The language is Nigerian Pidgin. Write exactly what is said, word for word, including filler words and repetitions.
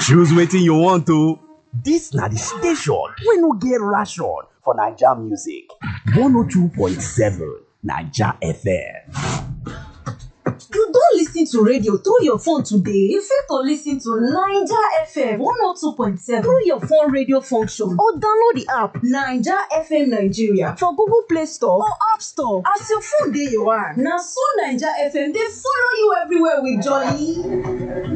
Choose wetin you want to. Dis na the station wey no get ration for Naija music. one oh two point seven Naija F M. You don lis ten to radio through your phone today? You fit to lis ten to Naija F M one oh two point seven through your phone radio function or download the app Naija F M Nigeria for Google Play Store or App Store. As your phone dey your hand, na so Naija F M dey follow you everywhere with jolly.